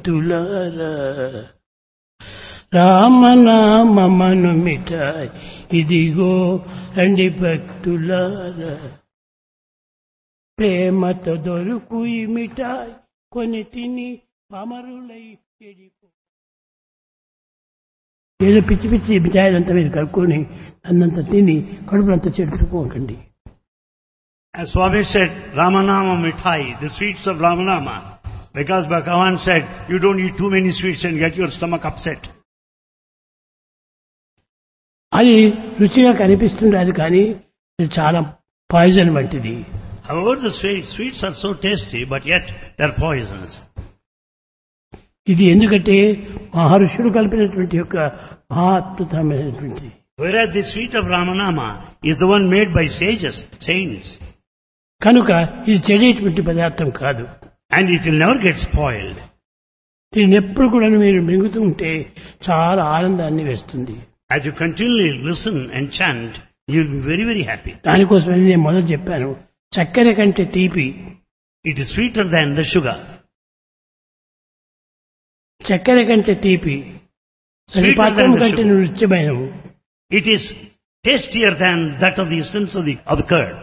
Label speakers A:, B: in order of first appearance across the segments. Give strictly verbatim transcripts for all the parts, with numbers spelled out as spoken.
A: భక్తులారా రామనామమను మిఠాయి ఇదిగో రండి భక్తులారా ప్రేమతో దొరుకు ఈ మిఠాయి కొని తిని అమరులై చెడిపో. ఏదో పిచ్చి పిచ్చి మిఠాయిలంతా మీరు కలుపుకొని అన్నంత తిని కడుపునంతా చెడుకోకండి.
B: As Swami said, Ramanama Mithai, the sweets of Ramanama. Because Bhagavan said, you don't eat too many sweets and get your stomach upset.
A: అది రుచిగా కనిపిస్తుంది, అది కానీ ఇది చాలా పాయిజన్ వంటిది.
B: However, the sweets, sweets are so tasty, but yet they are poisonous.
A: ఇది ఎందుకంటే మహర్షులు కలిపినటువంటి యొక్క మహాత్మమైనటువంటి.
B: Whereas the sweet of Ramanama is the one made by sages, saints.
A: కనుక ఇది చెడేటువంటి పదార్థం కాదు.
B: And it will never get spoiled.
A: దీన్ని ఎప్పుడు కూడా మీరు మింగుతూ ఉంటే చాలా ఆనందాన్ని వేస్తుంది.
B: As you continually listen and chant, you will be very, very happy.
A: దానికోసమని నేను మొదలు చెప్పాను, చక్కెర కంటే తీపి.
B: It is sweeter than the sugar.
A: చక్కెర కంటే తీపి, పాత్రం కంటే నృత్యమైనము.
B: It is tastier than that of the essence of the, of the curd.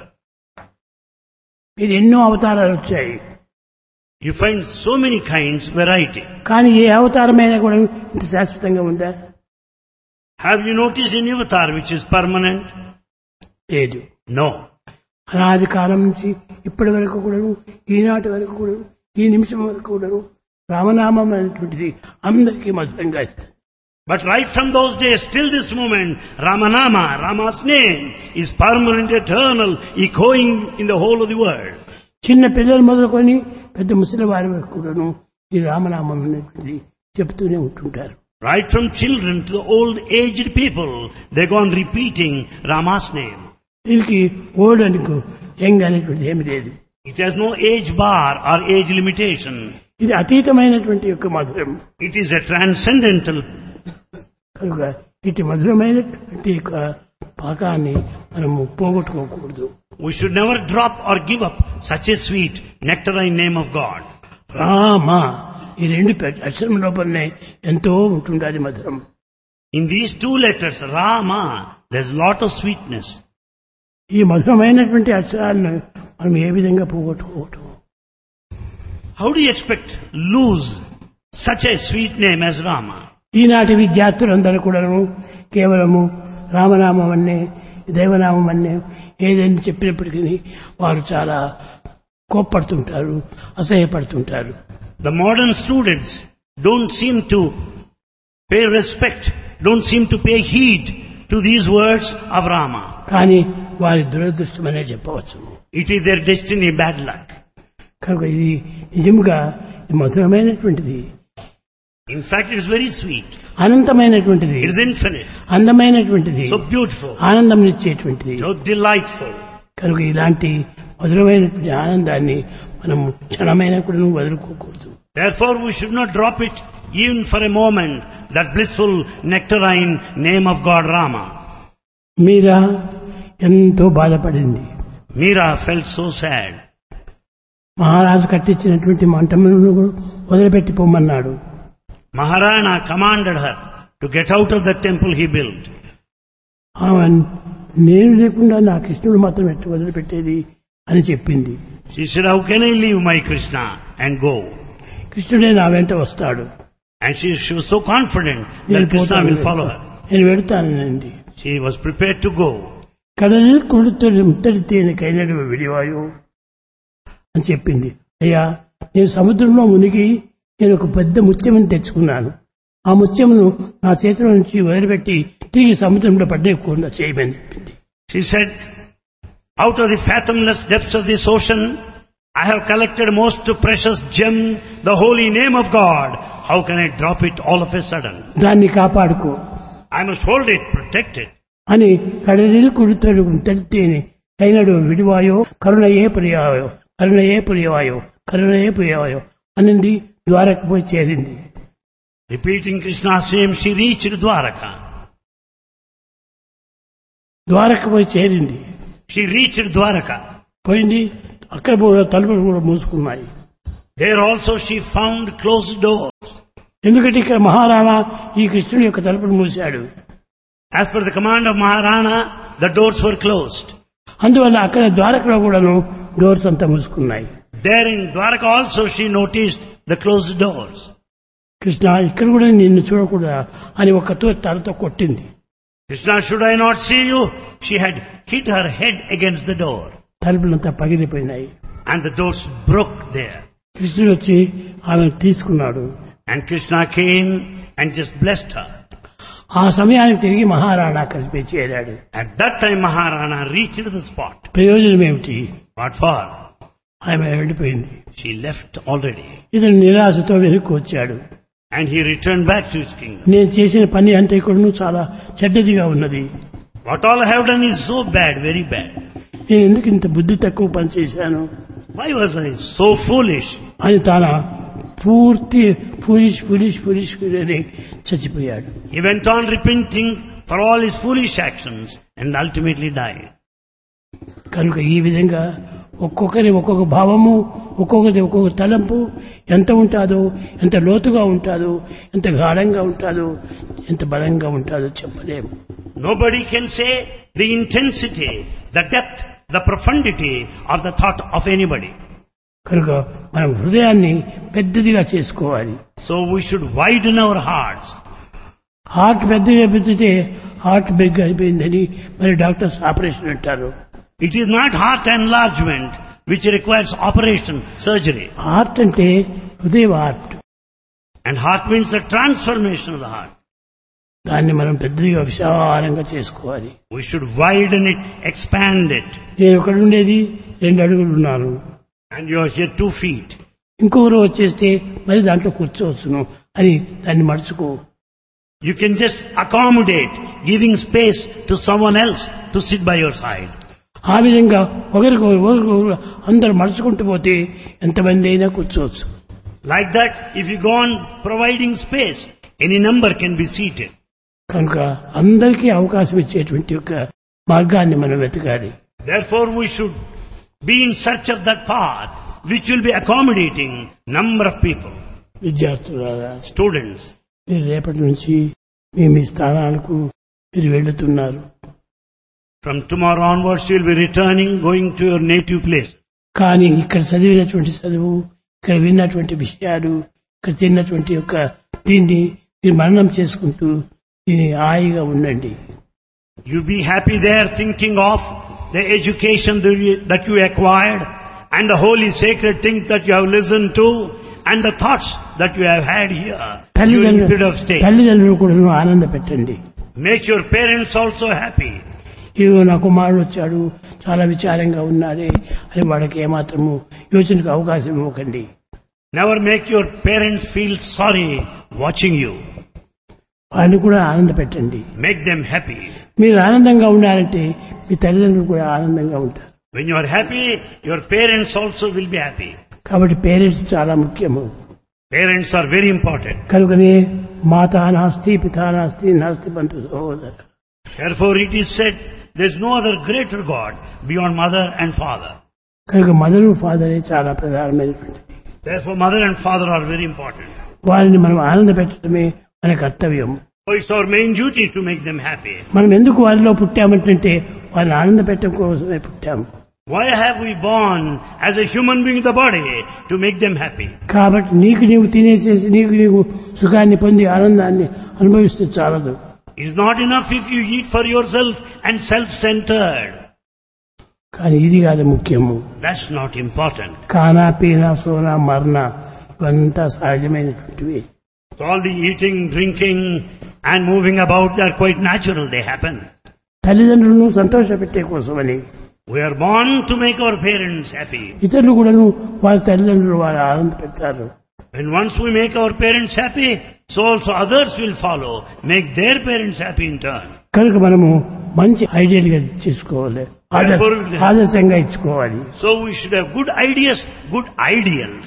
A: ఇది ఎన్నో అవతారాలు వచ్చాయి.
B: You find so many kinds, variety.
A: కానీ ఏ అవతారమైనా కూడా ఇంత శాశ్వతంగా ఉందా?
B: Have you noticed any avatar which is permanent?
A: లేదు.
B: No.
A: అనాది కాలం నుంచి ఇప్పటి వరకు కూడా, ఈనాటి వరకు కూడా, ఈ నిమిషం వరకు కూడా రామనామం అనేటువంటిది అందరికీ మధురంగా ఇస్తుంది.
B: But right from those days till this moment, Ramanama, Rama's name, is permanent, eternal, echoing in the whole of the world.
A: చిన్న పిల్లలు మొదలుకొని పెద్ద ముసలి వారి వరకు కూడాను ఈ రామనామం అనేటువంటిది చెప్తూనే ఉంటుంటారు.
B: Right from children to the old aged people, they go on repeating Rama's name.
A: దీనికి ఓల్డ్ అనుకో యంగ్ అనేటువంటిది ఏమి లేదు.
B: It has no age bar or age limitation.
A: ఇది అతీతమైనటువంటి యొక్క మధురం.
B: It is a transcendental.
A: కనుక ఇటు మధురమైనటువంటి యొక్క పాకాన్ని మనము పోగొట్టుకోకూడదు.
B: We should never drop or give up such a sweet nectarine name of God.
A: Rama ఈ రెండు అక్షరం లోపలనే ఎంతో ఉంటుంది అది మధురం.
B: In these two letters, Rama, there is a lot of sweetness.
A: ఈ మధురమైనటువంటి అక్షరాలను మనం ఏ విధంగా పోగొట్టుకోవటం?
B: How do you expect lose such a sweet name as Rama?
A: ఈనాటి విద్యార్థులందరూ కూడాను కేవలము రామనామం అన్నే దైవనామం అన్నే ఏదైనా చెప్పినప్పటికీ వారు చాలా కోప్పడుతుంటారు, అసహ్యపడుతుంటారు.
B: The modern students don't seem to pay respect, don't seem to pay heed to these words of Rama.
A: కానీ వారి దురదృష్టం అనే చెప్పవచ్చు.
B: It is their destiny, bad luck.
A: కనుక ఇది నిజంగా మధురమైనటువంటిది.
B: In fact, it is very sweet.
A: అనంతమైనటువంటిది.
B: It is infinite.
A: అందమైనటువంటిది.
B: So beautiful.
A: ఆనందం ఇచ్చేటువంటిది.
B: So delightful.
A: కనుక ఇలాంటి మధురమైనటువంటి ఆనందాన్ని మనం క్షణమైన కూడా వదులుకోకూడదు.
B: Therefore, we should not drop it even for a moment, that blissful nectarine name of God Rama.
A: మీరా ఎంతో బాధపడింది.
B: Meera felt so sad.
A: మహారాజు కట్టించినటువంటి మంటలను వదిలిపెట్టి పొమ్మన్నాడు.
B: Maharana commanded her to get out of the temple he built.
A: ఆమె నేను లేకుండా నా కృష్ణుడు మాత్రం ఎట్టు వదిలిపెట్టేది అని చెప్పింది.
B: She said, how can I leave my Krishna and go?
A: కృష్ణుడే నా వెంట వస్తాడు.
B: And she, she was so confident that Krishna will follow her.
A: నేను వెళతానండి.
B: She was prepared to go.
A: కడలిൽ కొడుతున్న ముత్తడి తేనె కైనడు విడివాయు అని చెప్పింది. అయ్యా, నేను సముద్రంలో మునిగి నేను ఒక పెద్ద ముత్యమును తెచ్చుకున్నాను. ఆ ముత్యమును నా చేతిలో నుంచి వదిలిపెట్టి తిరిగి సముద్రంలో పడేయకుండా చేయమని చెప్పింది.
B: She said, out of the fathomless depths of this ocean, I have collected most precious gem, the holy name of God. How can I drop it all of a sudden?
A: దాన్ని కాపాడుకో.
B: I must hold it, protect it.
A: అని కడలిల్ కొడుతాడు తడితేనే కైనడు విడివాయో కరుణయే ప్రియాయో కరుణయే ప్రియవాయో కరుణయే ప్రియవాయో అనింది. ద్వారక పోయి చేరింది.
B: Repeating Krishna's name, she reached Dwaraka.
A: Dwaraka పోయి చేరింది.
B: She reached Dwaraka.
A: పోయింది. అక్కడ తలుపులు కూడా మూసుకున్నాయి.
B: There also she found closed doors.
A: ఎందుకంటే ఇక్కడ మహారాణా ఈ కృష్ణుడి యొక్క తలుపును మూశాడు.
B: As per the command of Maharana, the doors were closed.
A: అందువల్ల అక్కడ ద్వారకలో కూడాను డోర్స్ అంతా మూసుకున్నాయి.
B: There in Dwaraka also she noticed the closed doors.
A: Krishna ఇక్కడ కూడా నిన్ను చూడకూడదా అని ఒక్కతో తలతో కొట్టింది.
B: Krishna, should I not see you? She had hit her head against the door.
A: తలుపులంతా పగిలిపోయినాయి.
B: And the doors broke there.
A: కృష్ణుడు వచ్చి ఆమెను తీసుకున్నాడు.
B: And Krishna came and just blessed her.
A: ఆ సమయానికి తిరిగి మహారాణా కలిపి చేరాడు.
B: At that time Maharana reached the spot.
A: ప్రయోజనం ఏమిటి?
B: What for?
A: ఆమె వెళ్ళిపోయింది.
B: She left already.
A: ఇతను నిరాశతో వెనక్కి వచ్చాడు.
B: And he returned back to his kingdom.
A: నేను చేసిన పని అంతా కూడా చాలా చెడ్డదిగా ఉన్నది.
B: What all I have done is so bad, very bad.
A: నేను ఎందుకు ఇంత బుద్ధి తక్కువ పని చేశాను?
B: Why was I so foolish?
A: అని తాన పూర్తి ఫూలిష్ ఫూలిష్ ఫూలిష్ అని చచ్చిపోయాడు.
B: He went on repenting for all his foolish actions and ultimately died.
A: కనుక ఈ విధంగా ఒక్కొక్కరి ఒక్కొక్క భావము, ఒక్కొక్కరి ఒక్కొక్క తలంపు ఎంత ఉంటాదో, ఎంత లోతుగా ఉంటాదో, ఎంత గాఢంగా ఉంటాదో, ఎంత బలంగా ఉంటాదో చెప్పలేము.
B: Nobody can say the intensity, the depth, the profundity of the thought of anybody.
A: కనుక మనం హృదయాన్ని పెద్దదిగా చేసుకోవాలి.
B: So we should widen our hearts.
A: Heart పెద్దగా పెద్దితే హార్ట్ బిగ్ అయిపోయిందని మరి డాక్టర్స్ ఆపరేషన్ అంటారు.
B: It is not heart enlargement which requires operation, surgery.
A: Heart అంటే హృదయ heart.
B: And heart means the transformation of the heart.
A: దాన్ని మనం పెద్దదిగా విశాలంగా చేసుకోవాలి.
B: We should widen it, expand it.
A: నేను ఒకడు ఉండేది రెండు అడుగులు ఉన్నాను.
B: And you are here two feet.
A: ఇంకొకరు వచ్చేస్తే మరి దాంట్లో కూర్చోవచ్చును అని దాన్ని మడుచుకో.
B: You can just accommodate, giving space to someone else to sit by your side.
A: ఆ విధంగా ఒకరికొకరు ఒకరికొకరు అందరూ మడుచుకుంటూ పోతే ఎంతమంది అయినా కూర్చోవచ్చు.
B: Like that, if you go on providing space, any number can be seated.
A: కనుక అందరికీ అవకాశం ఇచ్చేటువంటి ఒక మార్గాన్ని మనం వెతకాలి.
B: Therefore, we should be in search of that path which will be accommodating number of people.
A: విద్యార్థులారా,
B: Students,
A: మీరు రేపటి నుంచి మీ మీ స్థానాలకు మీరు వెళ్తున్నారు.
B: from tomorrow onwards you will be returning, going to your native place.
A: కానీ ఇక్కడ చదివినటువంటి చదువు, ఇక్కడ విన్నటువంటి విషయాలు, ఇక్కడ తిన్నటువంటి యొక్క దీన్ని మీరు మననం చేసుకుంటూ దీన్ని హాయిగా ఉండండి.
B: You be happy there thinking of the education that you, that you acquired and the holy sacred things that you have listened to and the thoughts that you have had here during the period of stay.
A: తల్లిదండ్రులు కూడా ఆనంద పెట్టండి.
B: Make your parents also happy.
A: ఇవో నా కుమారుడు వచ్చాడు చాలా విచారంగా ఉన్నాడే అని వాడికి ఏమాత్రము యోచనకు అవకాశం ఇవ్వకండి.
B: Never make your parents feel sorry watching you.
A: వారిని కూడా ఆనంద పెట్టండి.
B: Make them happy.
A: మీరు ఆనందంగా ఉండాలంటే మీ తల్లిదండ్రులు కూడా ఆనందంగా ఉంటారు.
B: When you are happy, your parents also will be happy.
A: కాబట్టి పేరెంట్స్ చాలా ముఖ్యము.
B: Parents are very important.
A: కనుకనే మాతా నాస్తి పితా నాస్తి నాస్తి బంధు సహోదర.
B: Therefore it is said there is no other greater God beyond mother and father.
A: కనుక మదరు ఫాదరే చాలా ప్రధానమైనటువంటిది.
B: Therefore mother and father are very important.
A: వారిని మనం ఆనంద పెట్టడమే మన కర్తవ్యం.
B: So it's our main duty to make them happy.
A: మనం ఎందుకు వారిలో పుట్టామంటే వారిని ఆనంద పెట్టడం కోసమే పుట్టాము.
B: Why have we born as a human being in the body? To make them happy.
A: కాబట్టి నీకు నీవు తినేసేసి నీకు నీవు సుఖాన్ని పొంది ఆనందాన్ని అనుభవిస్తే చాలదు.
B: It is not enough if you eat for yourself and self-centered.
A: కానీ ఇది కాదు ముఖ్యము.
B: That's not important.
A: ఖానా పీనా సోనా మరణ ఇవంతా సహజమైనటువంటివి.
B: So all the eating, drinking and moving about are quite natural. They happen.
A: తల్లిదండ్రులను సంతోషపెట్టే కోసమని.
B: We are born to make our parents happy.
A: ఇతరులు కూడా వాళ్ళ తల్లిదండ్రులు వారు ఆనంద పెడతారు.
B: When once we make our parents happy, so also others will follow, make their parents happy in turn.
A: కనుక మనము మంచి ఐడియల్ గా చేసుకోవాలి, ఆదర్శంగా ఇచ్చుకోవాలి.
B: So we should have good ideas, good ideals.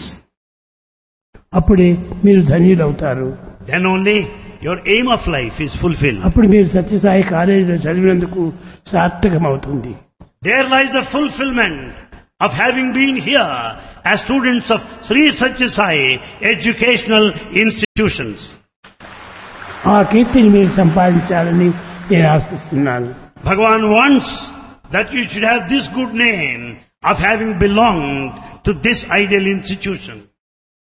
A: అప్పుడే మీరు ధన్యులు అవుతారు.
B: Then only your aim of life is fulfilled.
A: అప్పుడు మీరు సత్యసాయి కాలేజీలో చదివినందుకు సార్థకం అవుతుంది.
B: There lies the fulfillment of having been here as students of Sri Satya Sai educational institutions.
A: ఆ కీర్తిని మీరు సంపాదించాలని నేను ఆశిస్తున్నాను.
B: Bhagavan wants that you should have this good name of having belonged to this ideal institution.